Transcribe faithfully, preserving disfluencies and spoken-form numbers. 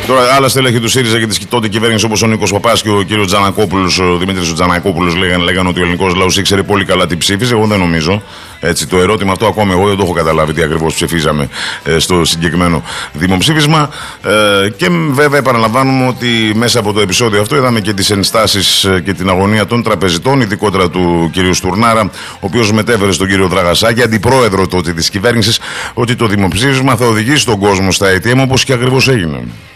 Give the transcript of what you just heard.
Τώρα, άλλα στελέχη του ΣΥΡΙΖΑ και τη τότε κυβέρνηση, όπως ο Νίκος Παπάς και ο κύριος Τζανακόπουλος, ο Δημήτρης Τζανακόπουλος, λέγανε, λέγανε ότι ο ελληνικός λαός ήξερε πολύ καλά τι ψήφιζε. Εγώ δεν νομίζω. Έτσι, το ερώτημα αυτό ακόμη εγώ δεν το έχω καταλάβει τι ακριβώς ψηφίζαμε ε, στο συγκεκριμένο δημοψήφισμα. Ε, και βέβαια επαναλαμβάνουμε ότι μέσα από το επεισόδιο αυτό είδαμε και τις ενστάσεις και την αγωνία των τραπεζιτών, ειδικότερα του κυρίου Στουρνάρα, ο οποίος μετέφερε στον κύριο Δραγασάκη, αντιπρόεδρο τότε της κυβέρνησης, ότι το δημοψήφισμα θα οδηγήσει τον κόσμο στα έι τι εμ, όπως και ακριβώς έγινε.